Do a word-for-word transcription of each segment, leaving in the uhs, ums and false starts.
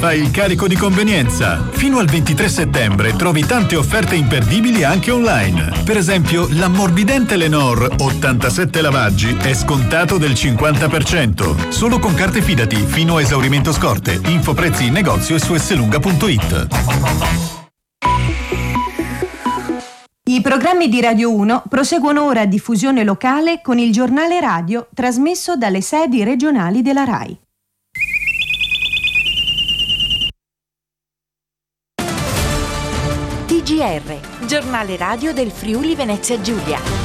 Fai il carico di convenienza. Fino al ventitré settembre trovi tante offerte imperdibili anche online. Per esempio, l'ammorbidente Lenor ottantasette lavaggi è scontato del cinquanta per cento. Solo con carte Fidati fino a esaurimento scorte. Info prezzi in negozio e su esselunga punto it. I programmi di Radio uno proseguono ora a diffusione locale con il giornale radio trasmesso dalle sedi regionali della RAI. T G R, giornale radio del Friuli Venezia Giulia.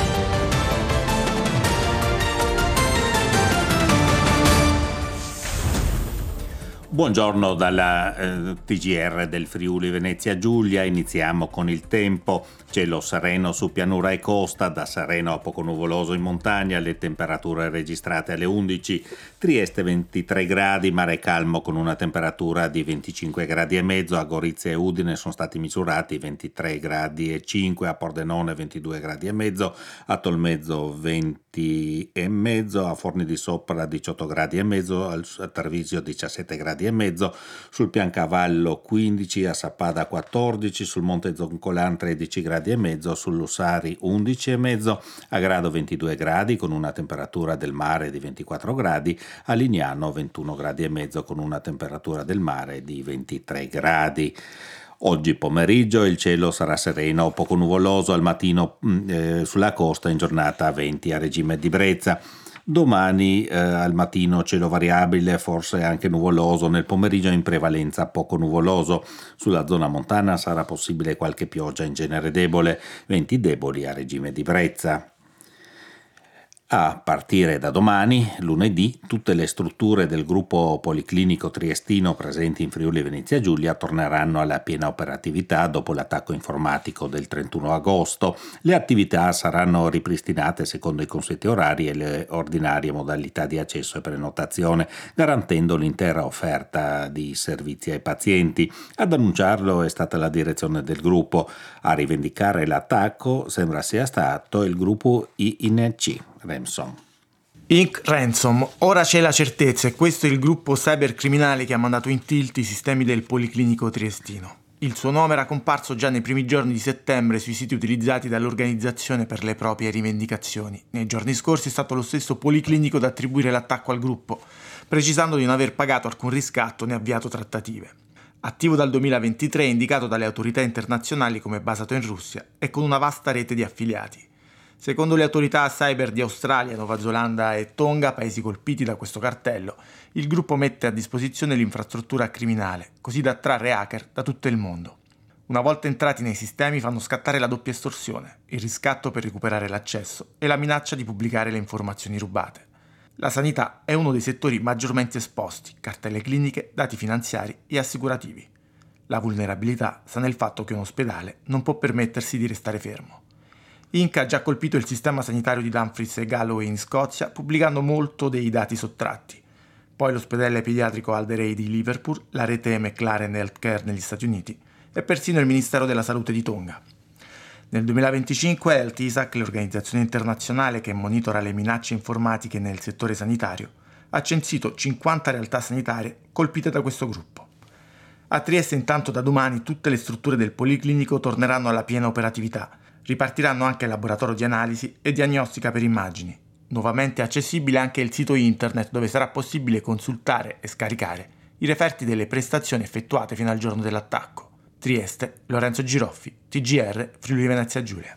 Buongiorno dalla eh, T G R del Friuli Venezia Giulia. Iniziamo con il tempo. Cielo sereno su pianura e costa, da sereno a poco nuvoloso in montagna, le temperature registrate alle undici. Trieste ventitré gradi, mare calmo con una temperatura di venticinque gradi e mezzo. A Gorizia e Udine sono stati misurati ventitré gradi e cinque, a Pordenone ventidue gradi e mezzo, a Tolmezzo venti e mezzo, a Forni di Sopra diciotto gradi e mezzo, a Tarvisio diciassette gradi e mezzo, sul Piancavallo quindici, a Sappada quattordici, sul Monte Zoncolan tredici gradi e mezzo, sull'Ussari undici e mezzo, a Grado ventidue gradi con una temperatura del mare di ventiquattro gradi, a Lignano ventuno gradi e mezzo con una temperatura del mare di ventitré gradi. Oggi pomeriggio il cielo sarà sereno, poco nuvoloso, al mattino eh, sulla costa, in giornata venti a regime di brezza. Domani eh, al mattino cielo variabile, forse anche nuvoloso, nel pomeriggio in prevalenza poco nuvoloso. Sulla zona montana sarà possibile qualche pioggia in genere debole, venti deboli a regime di brezza. A partire da domani, lunedì, tutte le strutture del gruppo policlinico triestino presenti in Friuli Venezia Giulia torneranno alla piena operatività dopo l'attacco informatico del trentuno agosto. Le attività saranno ripristinate secondo i consueti orari e le ordinarie modalità di accesso e prenotazione, garantendo l'intera offerta di servizi ai pazienti. Ad annunciarlo è stata la direzione del gruppo. A rivendicare l'attacco sembra sia stato il gruppo I N C. Ransom. Inc Ransom, ora c'è la certezza e questo è il gruppo cybercriminale che ha mandato in tilt i sistemi del Policlinico Triestino. Il suo nome era comparso già nei primi giorni di settembre sui siti utilizzati dall'organizzazione per le proprie rivendicazioni. Nei giorni scorsi è stato lo stesso Policlinico ad attribuire l'attacco al gruppo, precisando di non aver pagato alcun riscatto né avviato trattative. Attivo dal duemilaventitré, indicato dalle autorità internazionali come basato in Russia e con una vasta rete di affiliati. Secondo le autorità cyber di Australia, Nuova Zelanda e Tonga, paesi colpiti da questo cartello, il gruppo mette a disposizione l'infrastruttura criminale, così da attrarre hacker da tutto il mondo. Una volta entrati nei sistemi fanno scattare la doppia estorsione, il riscatto per recuperare l'accesso e la minaccia di pubblicare le informazioni rubate. La sanità è uno dei settori maggiormente esposti, cartelle cliniche, dati finanziari e assicurativi. La vulnerabilità sta nel fatto che un ospedale non può permettersi di restare fermo. Inc ha già colpito il sistema sanitario di Dumfries e Galloway in Scozia, pubblicando molto dei dati sottratti. Poi l'ospedale pediatrico Alderey di Liverpool, la rete McLaren Healthcare negli Stati Uniti e persino il Ministero della Salute di Tonga. Nel duemilaventicinque Health I S A C, l'organizzazione internazionale che monitora le minacce informatiche nel settore sanitario, ha censito cinquanta realtà sanitarie colpite da questo gruppo. A Trieste intanto da domani tutte le strutture del Policlinico torneranno alla piena operatività. Ripartiranno anche il laboratorio di analisi e diagnostica per immagini. Nuovamente accessibile anche il sito internet dove sarà possibile consultare e scaricare i referti delle prestazioni effettuate fino al giorno dell'attacco. Trieste, Lorenzo Giroffi, T G R, Friuli Venezia Giulia.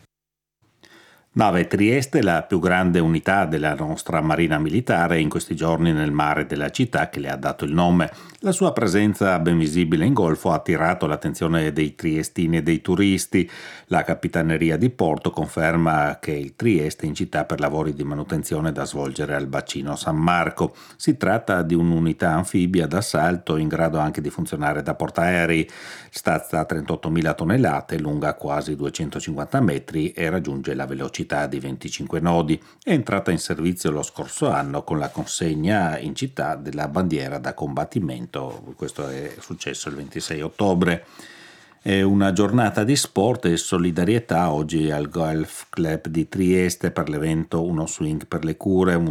Nave Trieste, la più grande unità della nostra Marina Militare, in questi giorni nel mare della città che le ha dato il nome. La sua presenza ben visibile in Golfo ha attirato l'attenzione dei triestini e dei turisti. La Capitaneria di Porto conferma che il Trieste è in città per lavori di manutenzione da svolgere al bacino San Marco. Si tratta di un'unità anfibia d'assalto in grado anche di funzionare da portaerei. Stazza trentottomila tonnellate, lunga quasi duecentocinquanta metri e raggiunge la velocità di venticinque nodi. È entrata in servizio lo scorso anno con la consegna in città della bandiera da combattimento. Questo è successo il ventisei ottobre. È una giornata di sport e solidarietà oggi al Golf Club di Trieste per l'evento Uno Swing per le Cure, un